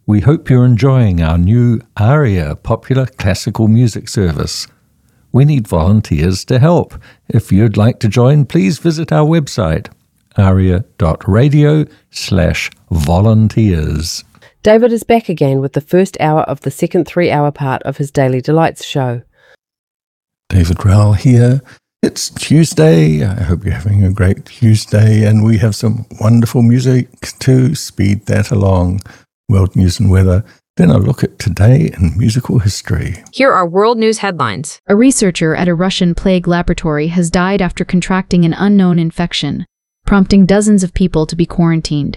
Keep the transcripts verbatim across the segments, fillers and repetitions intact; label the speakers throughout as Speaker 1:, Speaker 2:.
Speaker 1: We hope you're enjoying our new ARIA Popular Classical Music Service. We need volunteers to help. If you'd like to join, please visit our website, aria.radio slash volunteers.
Speaker 2: David is back again with the first hour of the second three-hour part of his Daily Delights show.
Speaker 3: David Rowell here. It's Tuesday. I hope you're having a great Tuesday, and we have some wonderful music to speed that along. World news and weather. Then a look at today in musical history.
Speaker 4: Here are world news headlines.
Speaker 5: A researcher at a Russian plague laboratory has died after contracting an unknown infection, prompting dozens of people to be quarantined.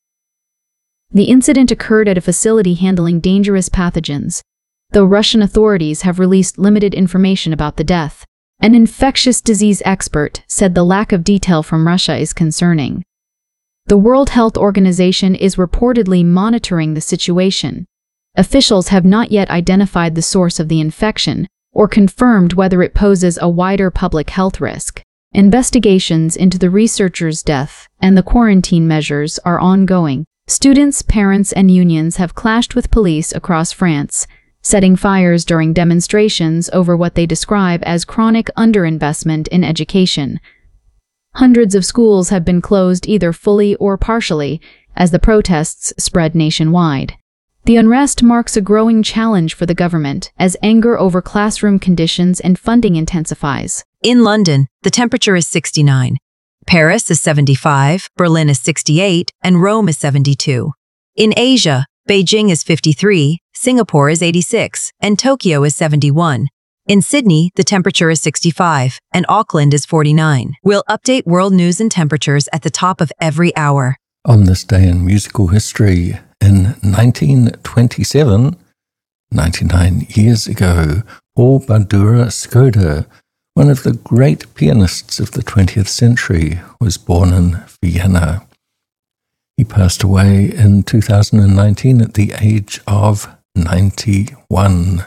Speaker 5: The incident occurred at a facility handling dangerous pathogens, though Russian authorities have released limited information about the death. An infectious disease expert said the lack of detail from Russia is concerning. The World Health Organization is reportedly monitoring the situation. Officials have not yet identified the source of the infection or confirmed whether it poses a wider public health risk. Investigations into the researcher's death and the quarantine measures are ongoing. Students, parents, and unions have clashed with police across France, setting fires during demonstrations over what they describe as chronic underinvestment in education. Hundreds of schools have been closed either fully or partially as the protests spread nationwide. The unrest marks a growing challenge for the government as anger over classroom conditions and funding intensifies.
Speaker 4: In London, the temperature is sixty-nine. Paris is seventy-five, Berlin is sixty-eight, and Rome is seventy-two. In Asia, Beijing is fifty-three, Singapore is eighty-six, and Tokyo is seventy-one. In Sydney, the temperature is sixty-five, and Auckland is forty-nine. We'll update world news and temperatures at the top of every hour.
Speaker 3: On this day in musical history, in nineteen twenty-seven, ninety-nine years ago, Paul Badura Skoda, one of the great pianists of the twentieth century, was born in Vienna. He passed away in two thousand nineteen at the age of ninety-one.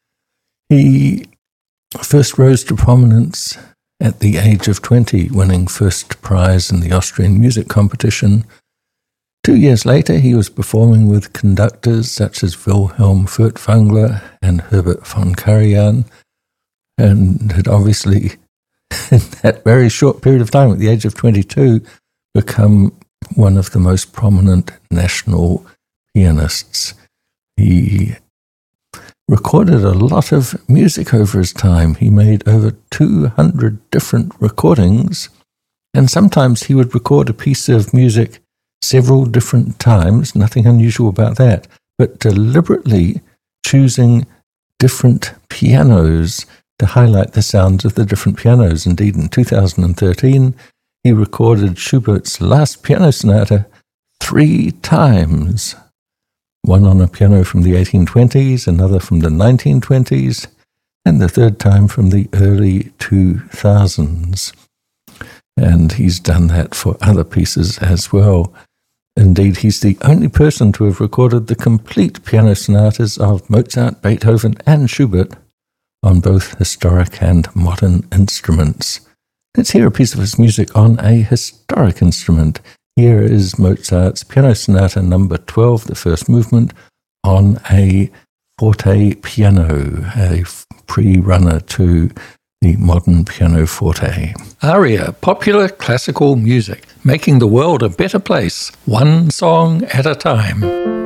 Speaker 3: He first rose to prominence at the age of twenty, winning first prize in the Austrian music competition. Two years later, he was performing with conductors such as Wilhelm Furtwängler and Herbert von Karajan, and had obviously, in that very short period of time, at the age of twenty-two, become one of the most prominent national pianists. He recorded a lot of music over his time. He made over two hundred different recordings, and sometimes he would record a piece of music several different times, nothing unusual about that, but deliberately choosing different pianos to highlight the sounds of the different pianos. Indeed, in two thousand thirteen, he recorded Schubert's Last Piano Sonata three times. One on a piano from the eighteen twenties, another from the nineteen twenties, and the third time from the early two thousands. And he's done that for other pieces as well. Indeed, he's the only person to have recorded the complete piano sonatas of Mozart, Beethoven, and Schubert on both historic and modern instruments. Let's hear a piece of his music on a historic instrument. Here is Mozart's Piano Sonata number twelve, the first movement, on a forte piano, a pre-runner to the modern pianoforte.
Speaker 1: ARIA, popular classical music, making the world a better place, one song at a time.